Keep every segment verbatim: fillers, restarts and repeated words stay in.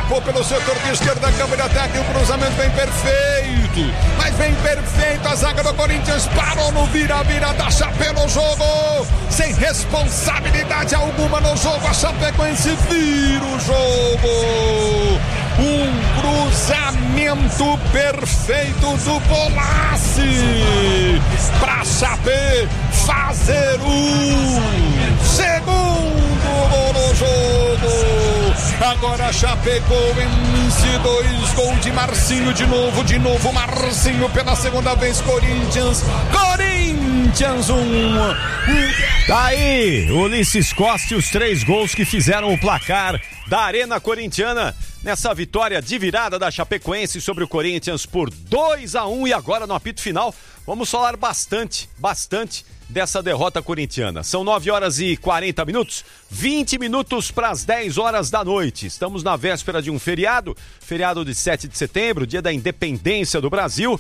escapou pelo setor de esquerda, câmera de ataque, o cruzamento vem perfeito, mas vem perfeito, a zaga do Corinthians parou no vira-vira da Chape no jogo, sem responsabilidade alguma no jogo, a Chapecoense vira o jogo, um cruzamento perfeito do Bolassi, pra Chape fazer o segundo gol no jogo, agora Chapecoense dois, gol de Marcinho de novo, de novo Marcinho pela segunda vez, Corinthians, Corinthians um. Tá aí, Ulisses Costa e os três gols que fizeram o placar da Arena Corintiana nessa vitória de virada da Chapecoense sobre o Corinthians por dois a um, e agora no apito final vamos falar bastante, bastante dessa derrota corintiana. São nove horas e quarenta minutos, vinte minutos para as dez horas da noite. Estamos na véspera de um feriado, feriado de sete de setembro, dia da independência do Brasil,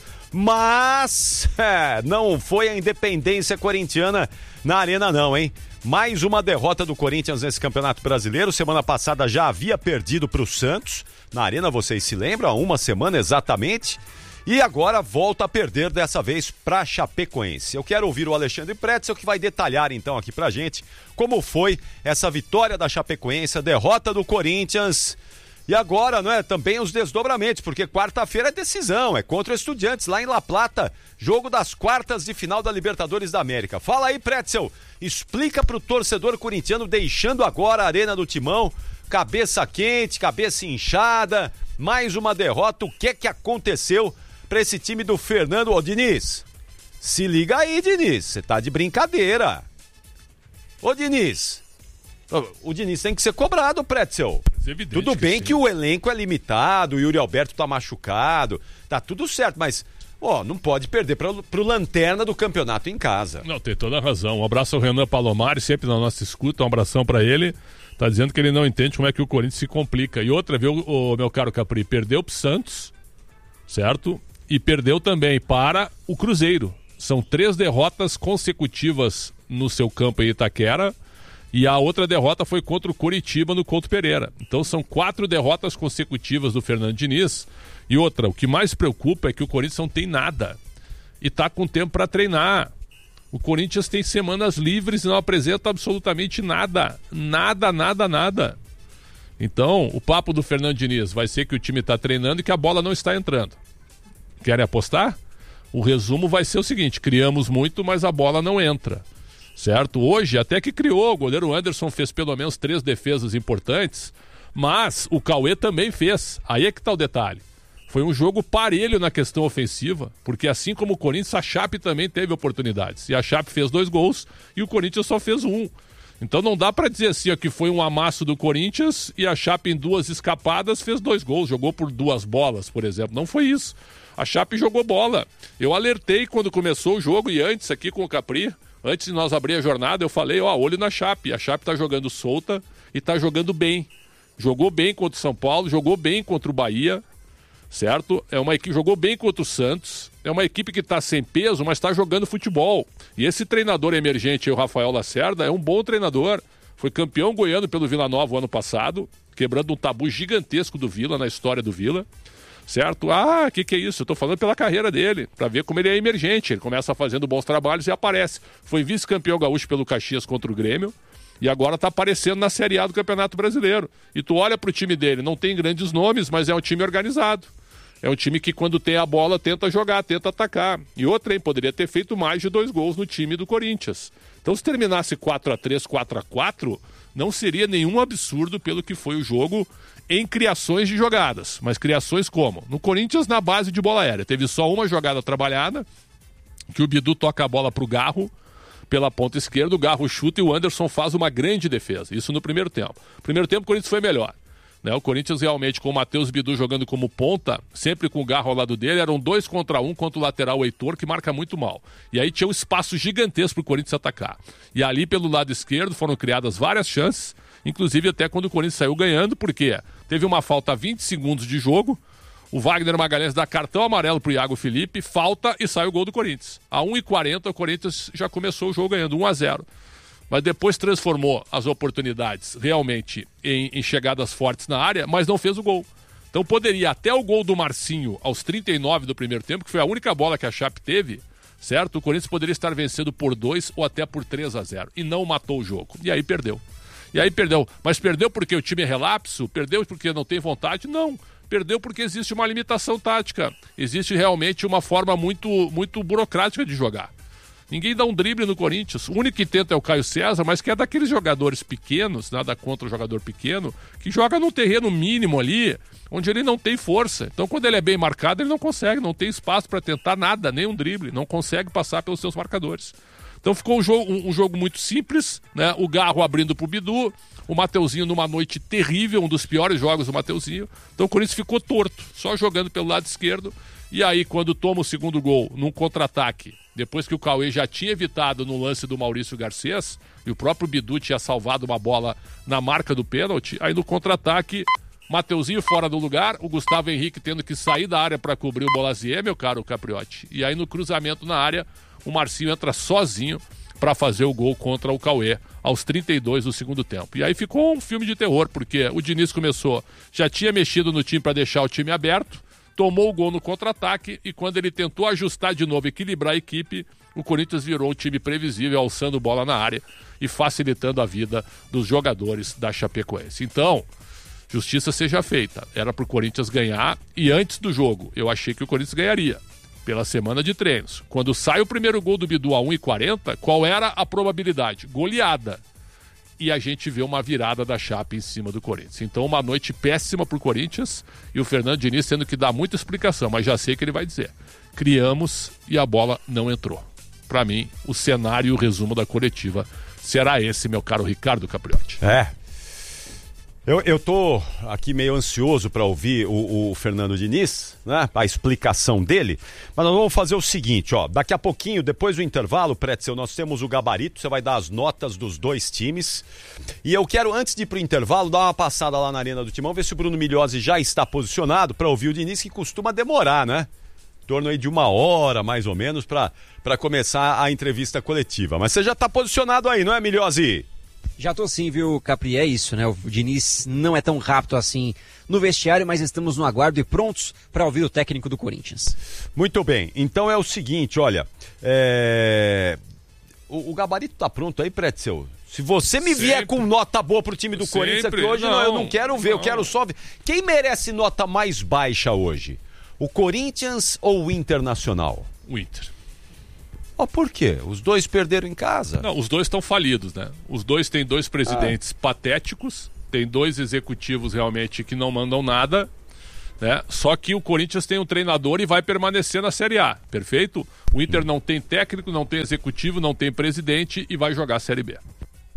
mas é, não foi a independência corintiana na Arena não, hein? Mais uma derrota do Corinthians nesse Campeonato Brasileiro. Semana passada já havia perdido para o Santos na Arena, vocês se lembram? Há uma semana exatamente. E agora volta a perder, dessa vez para a Chapecoense. Eu quero ouvir o Alexandre Pretzel, que vai detalhar então aqui pra gente como foi essa vitória da Chapecoense, a derrota do Corinthians. E agora, não é, também os desdobramentos, porque quarta-feira é decisão, é contra o Estudiantes lá em La Plata, jogo das quartas de final da Libertadores da América. Fala aí, Pretzel, explica pro torcedor corintiano, deixando agora a Arena do Timão, cabeça quente, cabeça inchada, mais uma derrota, o que é que aconteceu pra esse time do Fernando? Ô, Diniz, se liga aí, Diniz, você tá de brincadeira. Ô, Diniz, o Diniz tem que ser cobrado, Pretzel. Tudo bem que, que o elenco é limitado, o Yuri Alberto tá machucado, tá tudo certo, mas ó, não pode perder pra, pro lanterna do campeonato em casa. Não, tem toda a razão. Um abraço ao Renan Palomari, sempre na nossa escuta, um abração pra ele. Tá dizendo que ele não entende como é que o Corinthians se complica. E outra, viu, o meu caro Capri, perdeu pro Santos, certo? E perdeu também para o Cruzeiro. São três derrotas consecutivas no seu campo em Itaquera. E a outra derrota foi contra o Coritiba no Couto Pereira. Então são quatro derrotas consecutivas do Fernando Diniz. E outra, o que mais preocupa é que o Corinthians não tem nada. E tá com tempo para treinar. O Corinthians tem semanas livres e não apresenta absolutamente nada. Nada, nada, nada. Então, o papo do Fernando Diniz vai ser que o time está treinando e que a bola não está entrando. Querem apostar? O resumo vai ser o seguinte: criamos muito, mas a bola não entra. Certo? Hoje até que criou, o goleiro Anderson fez pelo menos três defesas importantes, mas o Cauê também fez. Aí é que tá o detalhe. Foi um jogo parelho na questão ofensiva, porque assim como o Corinthians, a Chape também teve oportunidades. E a Chape fez dois gols e o Corinthians só fez um. Então não dá pra dizer assim ó, que foi um amasso do Corinthians e a Chape em duas escapadas fez dois gols, jogou por duas bolas, por exemplo. Não foi isso. A Chape jogou bola. Eu alertei quando começou o jogo e antes aqui com o Capri. Antes de nós abrir a jornada, eu falei, ó, olho na Chape. A Chape tá jogando solta e tá jogando bem. Jogou bem contra o São Paulo, jogou bem contra o Bahia, certo? É uma equipe, jogou bem contra o Santos. É uma equipe que tá sem peso, mas tá jogando futebol. E esse treinador emergente, o Rafael Lacerda, é um bom treinador. Foi campeão goiano pelo Vila Nova o ano passado, quebrando um tabu gigantesco do Vila, na história do Vila. Certo? Ah, o que que é isso? Eu tô falando pela carreira dele, pra ver como ele é emergente. Ele começa fazendo bons trabalhos e aparece. Foi vice-campeão gaúcho pelo Caxias contra o Grêmio e agora tá aparecendo na Série A do Campeonato Brasileiro. E tu olha pro time dele, não tem grandes nomes, mas é um time organizado. É um time que quando tem a bola tenta jogar, tenta atacar. E outra, hein, poderia ter feito mais de dois gols no time do Corinthians. Então se terminasse quatro a três, quatro a quatro, não seria nenhum absurdo pelo que foi o jogo em criações de jogadas. Mas criações como? No Corinthians, na base de bola aérea. Teve só uma jogada trabalhada, que o Bidu toca a bola pro Garro, pela ponta esquerda, o Garro chuta e o Anderson faz uma grande defesa. Isso no primeiro tempo. Primeiro tempo o Corinthians foi melhor. Né? O Corinthians realmente, com o Matheus Bidu jogando como ponta, sempre com o Garro ao lado dele, eram dois contra um contra o lateral o Heitor, que marca muito mal. E aí tinha um espaço gigantesco pro Corinthians atacar. E ali pelo lado esquerdo foram criadas várias chances, inclusive até quando o Corinthians saiu ganhando, porque teve uma falta a vinte segundos de jogo, o Wagner Magalhães dá cartão amarelo pro Iago Felipe, falta e sai o gol do Corinthians. A um e quarenta o Corinthians já começou o jogo ganhando um a zero. mas depois transformou as oportunidades realmente em, em chegadas fortes na área, mas não fez o gol. Então poderia até o gol do Marcinho aos trinta e nove do primeiro tempo, que foi a única bola que a Chape teve, certo? O Corinthians poderia estar vencendo por dois ou até por três a zero e não matou o jogo. E aí perdeu. E aí perdeu. Mas perdeu porque o time é relapso? Perdeu porque não tem vontade? Não. Perdeu porque existe uma limitação tática. Existe realmente uma forma muito, muito burocrática de jogar. Ninguém dá um drible no Corinthians. O único que tenta é o Caio César, mas que é daqueles jogadores pequenos, nada contra o jogador pequeno, que joga num terreno mínimo ali, onde ele não tem força. Então, quando ele é bem marcado, ele não consegue, não tem espaço para tentar nada, nem um drible, não consegue passar pelos seus marcadores. Então ficou um jogo, um, um jogo muito simples, né? O Garro abrindo pro Bidu, o Mateuzinho numa noite terrível, um dos piores jogos do Mateuzinho. Então o Corinthians ficou torto, só jogando pelo lado esquerdo. E aí, quando toma o segundo gol num contra-ataque, depois que o Cauê já tinha evitado no lance do Maurício Garcês, e o próprio Bidu tinha salvado uma bola na marca do pênalti, aí no contra-ataque, Mateuzinho fora do lugar, o Gustavo Henrique tendo que sair da área para cobrir o Bolazier, meu caro Capriotti. E aí no cruzamento na área, o Marcinho entra sozinho para fazer o gol contra o Cauê aos trinta e dois do segundo tempo. E aí ficou um filme de terror, porque o Diniz começou, já tinha mexido no time para deixar o time aberto, tomou o gol no contra-ataque e quando ele tentou ajustar de novo, equilibrar a equipe, o Corinthians virou um time previsível, alçando bola na área e facilitando a vida dos jogadores da Chapecoense. Então, justiça seja feita. Era pro Corinthians ganhar e antes do jogo eu achei que o Corinthians ganharia. Pela semana de treinos. Quando sai o primeiro gol do Bidu a um e quarenta, qual era a probabilidade? Goleada. E a gente vê uma virada da Chape em cima do Corinthians. Então uma noite péssima pro Corinthians e o Fernando Diniz tendo que dar muita explicação, mas já sei que ele vai dizer. Criamos e a bola não entrou. Para mim, o cenário e o resumo da coletiva será esse, meu caro Ricardo Capriotti. É. Eu, eu tô aqui meio ansioso para ouvir o, o Fernando Diniz, né? A explicação dele. Mas nós vamos fazer o seguinte, ó. Daqui a pouquinho, depois do intervalo, Pretzel, nós temos o gabarito. Você vai dar as notas dos dois times. E eu quero, antes de ir pro intervalo, dar uma passada lá na Arena do Timão, ver se o Bruno Migliozzi já está posicionado para ouvir o Diniz, que costuma demorar, né? Em torno aí de uma hora, mais ou menos, para para começar a entrevista coletiva. Mas você já está posicionado aí, não é, Migliozzi? Já tô sim, viu, Capri? É isso, né? O Diniz não é tão rápido assim no vestiário, mas estamos no aguardo e prontos para ouvir o técnico do Corinthians. Muito bem. Então é o seguinte, olha, é... o, o gabarito tá pronto aí, Pretzel? Se você me Sempre. vier com nota boa pro time do Sempre. Corinthians aqui hoje, não, não, eu não quero ver, não. eu quero só ver. Quem merece nota mais baixa hoje? O Corinthians ou o Internacional? O Inter. Oh, por quê? Os dois perderam em casa. Não, os dois estão falidos, né? Os dois têm dois presidentes ah. patéticos, tem dois executivos realmente que não mandam nada, né? Só que o Corinthians tem um treinador e vai permanecer na Série A, perfeito? O Inter hum. não tem técnico, não tem executivo, não tem presidente e vai jogar a Série B.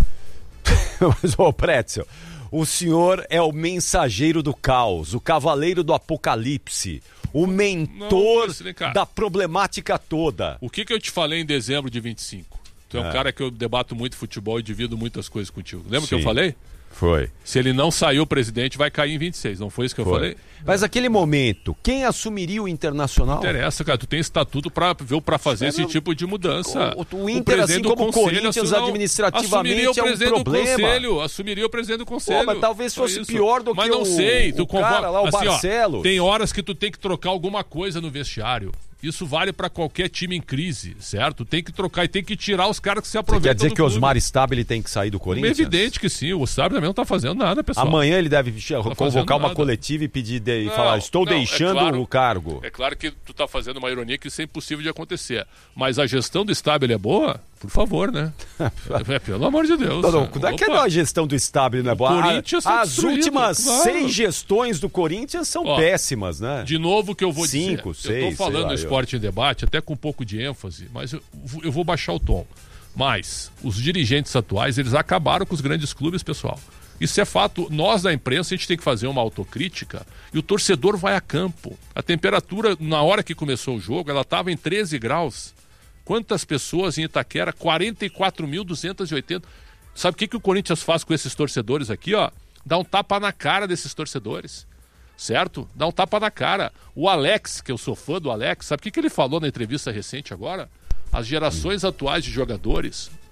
Mas, ô Pretzel, o senhor é o mensageiro do caos, o cavaleiro do apocalipse, o mentor não, mas, da problemática toda. O que, que eu te falei em dezembro de vinte e cinco? Tu é, é um cara que eu debato muito futebol e divido muitas coisas contigo. Lembra o que eu falei? Foi. Se ele não sair o presidente, vai cair em vinte e seis. Não foi isso que eu foi. falei? Mas naquele momento, quem assumiria o Internacional? Não interessa, cara. Tu tem estatuto pra, pra fazer esse tipo de mudança. O, o Inter, o assim como o Corinthians, assumiu, administrativamente é um problema. Conselho, assumiria o presidente do conselho. Pô, mas talvez fosse pior do mas que não o, sei, tu o cara convoca, lá, o assim, Barcelos. Ó, tem horas que tu tem que trocar alguma coisa no vestiário. Isso vale para qualquer time em crise, certo? Tem que trocar e tem que tirar os caras que se aproveitam. Você quer dizer do que o clube. Osmar Stabile tem que sair do Corinthians? É evidente que sim. O Stabile também não tá fazendo nada, pessoal. Amanhã ele deve tá convocar uma nada. coletiva e pedir de, não, e falar, estou não, deixando é claro, o cargo. É claro que tu tá fazendo uma ironia que isso é impossível de acontecer. Mas a gestão do Stabile é boa? Por favor, né? é, pelo amor de Deus. Não, não, não é que a gestão do Stabile não é boa. Corinthians tá As últimas claro. seis gestões do Corinthians são Ó, péssimas, né? De novo que eu vou Cinco, dizer. seis, eu tô falando lá, Esporte eu... em Debate, até com um pouco de ênfase, mas eu, eu vou baixar o tom. Mas os dirigentes atuais, eles acabaram com os grandes clubes, pessoal. Isso é fato. Nós da imprensa, a gente tem que fazer uma autocrítica e o torcedor vai a campo. A temperatura, na hora que começou o jogo, ela estava em treze graus. Quantas pessoas em Itaquera? quarenta e quatro mil duzentos e oitenta. Sabe o que, que o Corinthians faz com esses torcedores aqui, ó? Dá um tapa na cara desses torcedores. Certo? Dá um tapa na cara. O Alex, que eu sou fã do Alex, sabe o que, que ele falou na entrevista recente agora? As gerações atuais de jogadores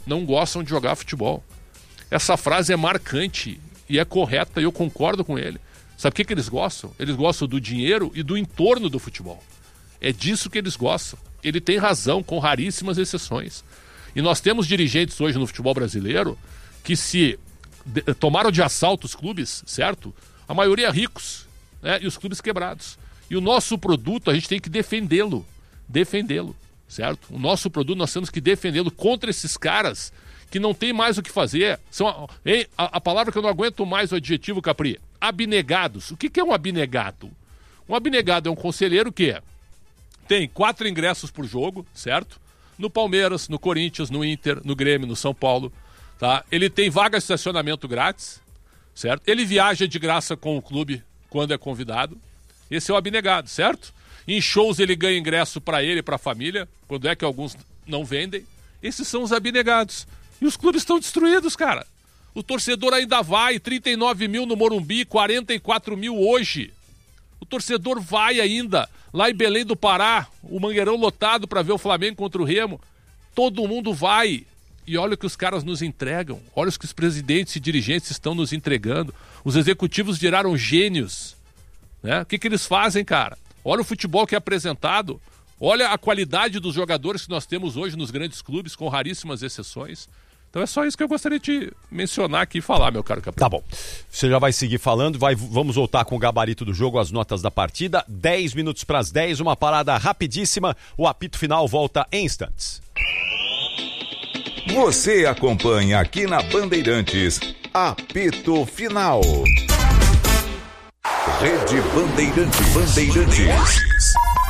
não gostam de jogar futebol. Essa frase é marcante e é correta e eu concordo com ele. Sabe o que, que eles gostam? Eles gostam do dinheiro e do entorno do futebol. É disso que eles gostam. Ele tem razão, com raríssimas exceções. E nós temos dirigentes hoje no futebol brasileiro que se de, tomaram de assalto os clubes, certo? A maioria ricos, né? E os clubes quebrados. E o nosso produto, a gente tem que defendê-lo. Defendê-lo, certo? O nosso produto, nós temos que defendê-lo contra esses caras que não tem mais o que fazer. São, hein, a, a palavra que eu não aguento mais, o adjetivo, Capri. Abnegados. O que, que é um abnegado? Um abnegado é um conselheiro que tem quatro ingressos por jogo, certo? No Palmeiras, no Corinthians, no Inter, no Grêmio, no São Paulo, tá? Ele tem vaga de estacionamento grátis, certo? Ele viaja de graça com o clube quando é convidado. Esse é o abnegado, certo? Em shows ele ganha ingresso para ele e para a família, quando é que alguns não vendem. Esses são os abnegados. E os clubes estão destruídos, cara. O torcedor ainda vai, trinta e nove mil no Morumbi, quarenta e quatro mil hoje. O torcedor vai ainda. Lá em Belém do Pará, o Mangueirão lotado para ver o Flamengo contra o Remo. Todo mundo vai. E olha o que os caras nos entregam. Olha o que os presidentes e dirigentes estão nos entregando. Os executivos viraram gênios. Né? O que, que eles fazem, cara? Olha o futebol que é apresentado. Olha a qualidade dos jogadores que nós temos hoje nos grandes clubes, com raríssimas exceções. Então é só isso que eu gostaria de mencionar aqui e falar, meu caro capitão. Tá bom. Você já vai seguir falando, vai, vamos voltar com o gabarito do jogo, as notas da partida. dez minutos para as dez, uma parada rapidíssima. O apito final volta em instantes. Você acompanha aqui na Bandeirantes, apito final. Rede Bandeirantes. Bandeirantes.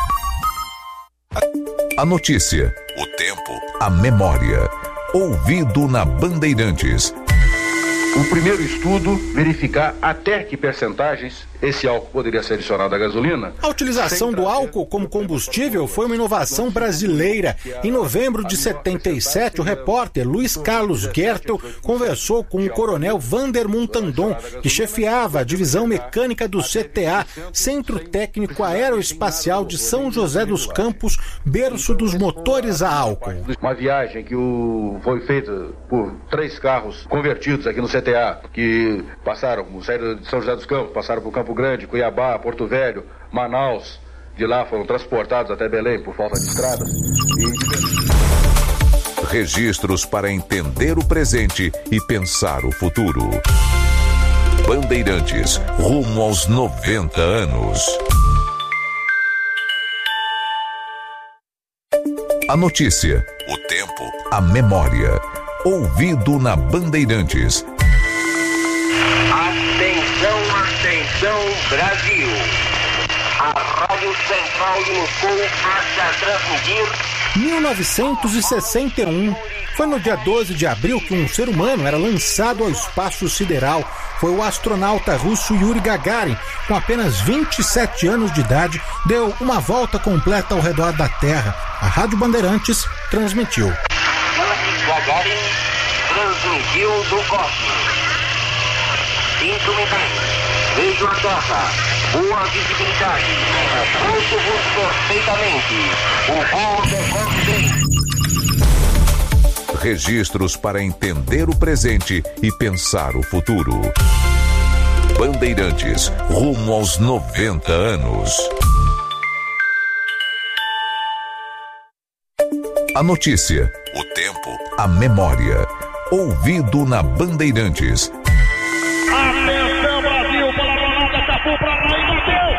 A notícia, o tempo, a memória. Ouvido na Bandeirantes. O primeiro estudo, verificar até que percentagens esse álcool poderia ser adicionado à gasolina. A utilização do álcool como combustível foi uma inovação brasileira. Em novembro de setenta e sete, o repórter Luiz Carlos Gertel conversou com o coronel Vander Muntandon, que chefiava a divisão mecânica do C T A, Centro Técnico Aeroespacial de São José dos Campos, berço dos motores a álcool. Uma viagem que o... foi feita por três carros convertidos aqui no C T A, que passaram, saíram de São José dos Campos, passaram por Campo Grande, Cuiabá, Porto Velho, Manaus. De lá foram transportados até Belém por falta de estradas. E... Registros para entender o presente e pensar o futuro. Bandeirantes, rumo aos noventa anos. A notícia, o tempo, a memória. Ouvido na Bandeirantes. Atenção, atenção, Brasil. A Rádio Central de Moscou passa a transmitir... mil novecentos e sessenta e um. Foi no dia doze de abril que um ser humano era lançado ao espaço sideral. Foi o astronauta russo Yuri Gagarin, com apenas vinte e sete anos de idade, deu uma volta completa ao redor da Terra. A Rádio Bandeirantes transmitiu. Yuri Gagarin transmitiu do cosmos. Sinto-me bem, vejo a Terra, boa visibilidade, ouço-vos perfeitamente, o voo decorre bem. Registros para entender o presente e pensar o futuro. Bandeirantes, rumo aos noventa anos. A notícia, o tempo, a memória. Ouvido na Bandeirantes. Atenção, Brasil, para a balada, Capu para lá e bateu!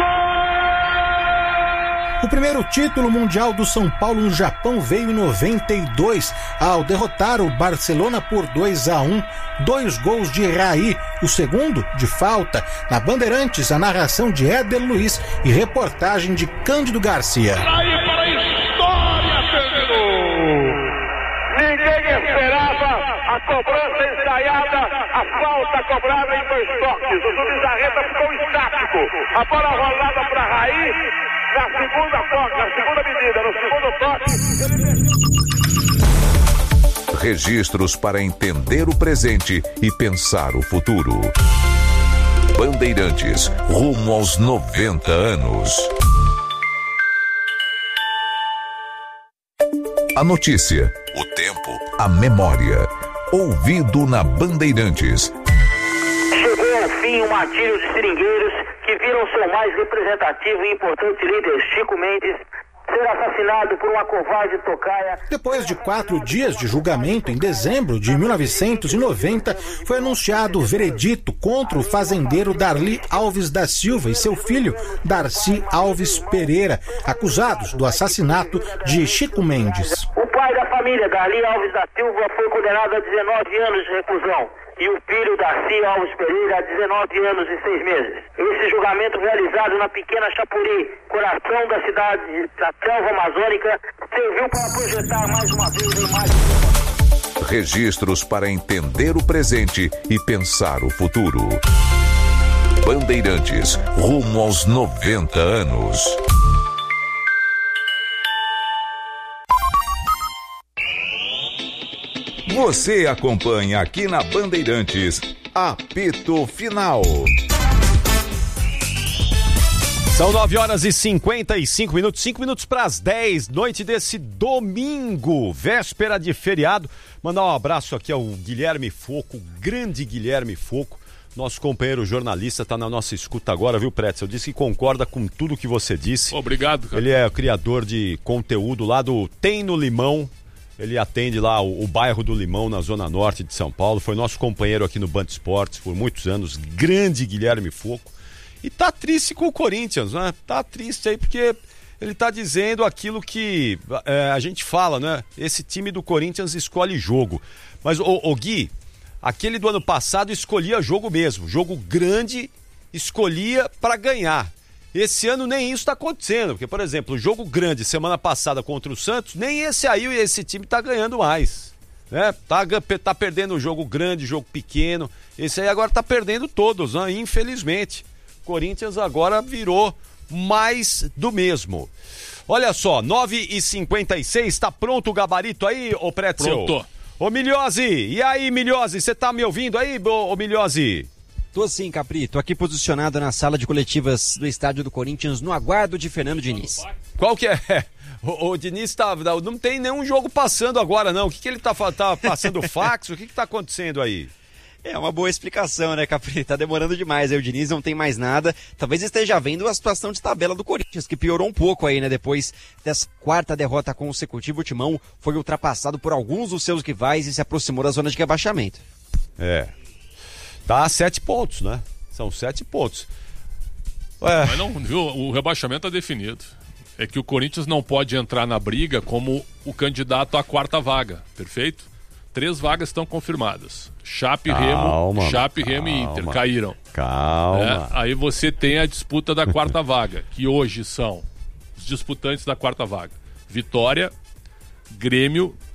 O primeiro título mundial do São Paulo no Japão veio em noventa e dois, ao derrotar o Barcelona por dois a um, dois gols de Raí, o segundo de falta. Na Bandeirantes, a narração de Éder Luiz e reportagem de Cândido Garcia. Raí para a história, Cândido! Ninguém esperava a cobrança ensaiada, a falta cobrada em dois toques. O Subizarreta ficou estático. A bola rolada para Raí. Na segunda toque, na segunda medida, no segundo toque. Registros para entender o presente e pensar o futuro. Bandeirantes, rumo aos noventa anos. A notícia, o tempo, a memória. Ouvido na Bandeirantes. Chegou ao fim o martírio de seringueiros que viram seu mais representativo e importante líder, Chico Mendes, ser assassinado por uma covarde tocaia. Depois de quatro dias de julgamento, em dezembro de mil novecentos e noventa, foi anunciado o veredito contra o fazendeiro Darli Alves da Silva e seu filho, Darcy Alves Pereira, acusados do assassinato de Chico Mendes. O pai da família, Darli Alves da Silva, foi condenado a dezenove anos de reclusão. E o filho Darcy Alves Pereira a dezenove anos e seis meses. Esse julgamento realizado na pequena Chapuri, coração da cidade da selva amazônica, serviu para projetar mais uma vez a imagem. Registros para entender o presente e pensar o futuro. Bandeirantes, rumo aos noventa anos. Você acompanha aqui na Bandeirantes, apito final. São nove horas e cinquenta e cinco minutos, cinco minutos para as dez, noite desse domingo, véspera de feriado. Mandar um abraço aqui ao Guilherme Foco, grande Guilherme Foco, nosso companheiro jornalista, está na nossa escuta agora, viu, Pretzel? Disse que concorda com tudo que você disse. Obrigado, cara. Ele é o criador de conteúdo lá do Tem no Limão. Ele atende lá o, o bairro do Limão, na zona norte de São Paulo. Foi nosso companheiro aqui no Band Esportes por muitos anos. Grande Guilherme Foco. E tá triste com o Corinthians, né? Tá triste aí porque ele tá dizendo aquilo que é, a gente fala, né? Esse time do Corinthians escolhe jogo. Mas, ô, ô Gui, aquele do ano passado escolhia jogo mesmo. Jogo grande, escolhia para ganhar. Esse ano nem isso está acontecendo, porque, por exemplo, o jogo grande semana passada contra o Santos, nem esse aí e esse time tá ganhando mais, né? Tá, tá perdendo o jogo grande, jogo pequeno, esse aí agora tá perdendo todos, né? Infelizmente. Corinthians agora virou mais do mesmo. Olha só, nove e cinquenta e seis, tá pronto o gabarito aí, ô Pretzel? Pronto. Ô Milhose, e aí Milhose, você tá me ouvindo aí, ô, ô Milhose? Tô sim, Capri. Tô aqui posicionado na sala de coletivas do estádio do Corinthians, no aguardo de Fernando Diniz. Qual que é? O, o Diniz tá, não tem nenhum jogo passando agora, não. O que, que ele tá, tá passando fax? O que, que tá acontecendo aí? É uma boa explicação, né, Capri? Tá demorando demais. Aí o Diniz não tem mais nada. Talvez esteja vendo a situação de tabela do Corinthians, que piorou um pouco aí, né? Depois dessa quarta derrota consecutiva, o Timão foi ultrapassado por alguns dos seus rivais e se aproximou da zona de rebaixamento. É. Tá a sete pontos, né? São sete pontos. É. Mas não, viu? O rebaixamento tá definido. É que o Corinthians não pode entrar na briga como o candidato à quarta vaga, perfeito? Três vagas estão confirmadas. Chape, calma, Remo, Chape, calma, Remo e Inter caíram. Calma. É, aí você tem a disputa da quarta vaga, que hoje são os disputantes da quarta vaga: Vitória, Grêmio